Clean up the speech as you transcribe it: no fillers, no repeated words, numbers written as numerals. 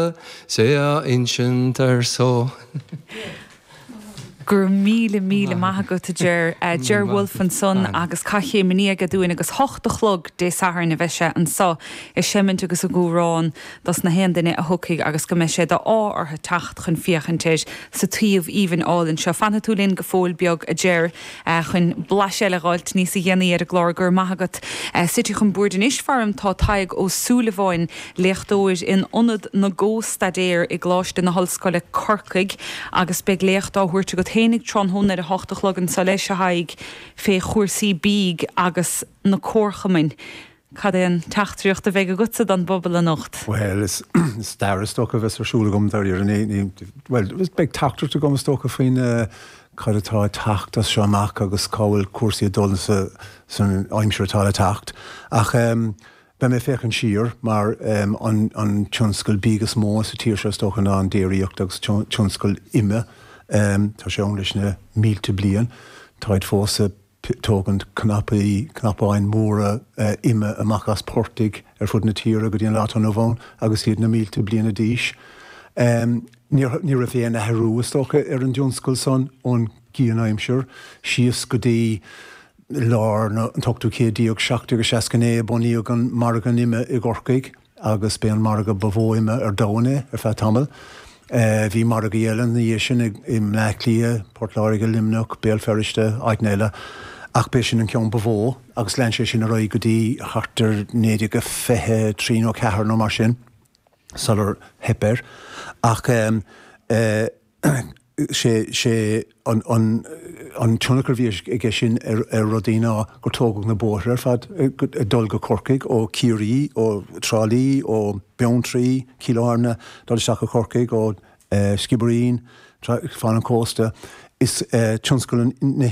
Gunga sé a insintar so. Gur míle maithe go Ger Wolfan son agus caiché mní go dúin agus hochtalog dé sahar na bheise an so is sémin agus a gúrán das na hen duine a thucaigh agus go me sé de áthe tacht chun fiochantéis sa tíomh íhan álinn seo fanna túlín go fóil beag a Ger chun blaisileiráilt níos a dhéanaí ar a glár gur maithagat sití chun búrdin isfarm tá taig ó súlahhain lechtdóir in onad na ggóstadéir i gláiste na hallscoile Corcaigh agus beag lechtá thuirte go Hénig tron hún ar a hochtachlog sa leis a haig fé chuirsaí bíg agus na córchamin. Cad é an tachtríocht a bheith a gutsa don bobbal a nocht? Well, is dar stocha bheits arsúla gom dar ar an well, is beg tachtar to gom stocha faoin cadatá tacht as seo amach agus cáil cuasaí a dul san aimseirtá a tacht. Ach be mé féchan siar mar an tionscail bígus mó sa tíir se stocha ná an déiríocht agus tionscail ime tá sé leis na mílte blian táid fósa tógant knapáin móra ime amach as portig fud na tíre go dtíon láta nó bhain agus iad na mílte blian a díis. Ní a bhéan na herú stocha ar an dúnscoil son ón Gían Aimseir síos go dtí lár an tochtú cédíog 60 buíog an margan ime i Gorcaigh agus be an marga bhóime ar dána ar fe tamil. Bhí mar a géalan na dhé sin i mleiclia, Portláirige Limnach, Béalferriste, Aithnéile, ach bé sin an ceann bhó, agus lein sé sin a roi go dtí chartar néide go fethe trí nó cethar nó mar sin, salar hepper, ach sé an tunnachar bhí ige sin ar rodína gur tógach na bóthar fad dul go Corcaigh ó Ciarí, ó Trálí, ó Beontrí, Cílárna, dul isteach go Corcaigh ó Skibbereen, Fan an Cósta, is tionscail na